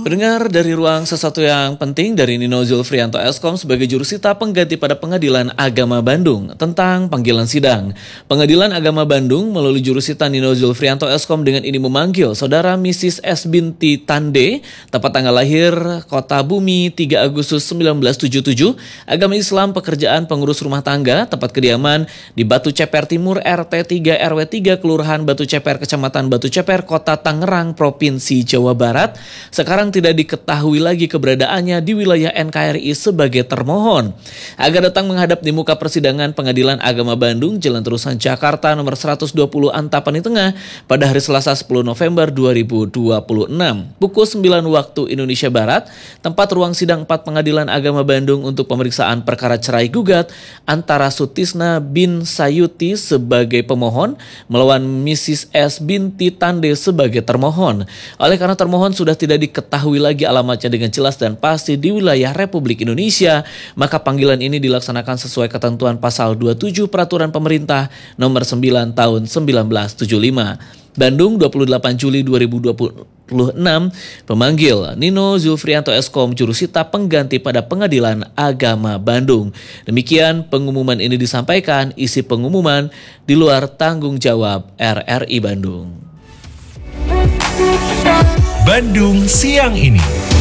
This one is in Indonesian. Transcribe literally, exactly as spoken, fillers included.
Pendengar dari ruang sesuatu yang penting dari Nino Zulfrianto Eskom sebagai jurusita pengganti pada Pengadilan Agama Bandung tentang panggilan sidang. Pengadilan Agama Bandung melalui jurusita Nino Zulfrianto Eskom dengan ini memanggil saudara Missis S binti Tande, tepat tanggal lahir Kota Bumi tiga Agustus seribu sembilan ratus tujuh puluh tujuh, agama Islam, pekerjaan pengurus rumah tangga, tempat kediaman di Batu Ceper Timur R T tiga R W tiga Kelurahan Batu Ceper, Kecamatan Batu Ceper, Kota Tangerang, Provinsi Jawa Barat. Sekarang tidak diketahui lagi keberadaannya di wilayah N K R I sebagai termohon. Agar datang menghadap di muka persidangan Pengadilan Agama Bandung, Jalan Terusan Jakarta nomor seratus dua puluh Antapani Tengah pada hari Selasa sepuluh November dua ribu dua puluh enam. Pukul sembilan waktu Indonesia Barat, tempat ruang sidang empat Pengadilan Agama Bandung untuk pemeriksaan perkara cerai gugat antara Sutisna bin Sayuti sebagai pemohon melawan Missis S binti Tande sebagai termohon. Oleh karena termohon sudah tidak diketahui lagi alamatnya dengan jelas dan pasti di wilayah Republik Indonesia, maka panggilan ini dilaksanakan sesuai ketentuan pasal dua puluh tujuh Peraturan Pemerintah nomor sembilan tahun seribu sembilan ratus tujuh puluh lima. Bandung, dua puluh delapan Juli dua ribu dua puluh enam, pemanggil Nino Zulfrianto Eskom, jurusita pengganti pada Pengadilan Agama Bandung. Demikian pengumuman ini disampaikan, isi pengumuman di luar tanggung jawab R R I Bandung. Bandung siang ini.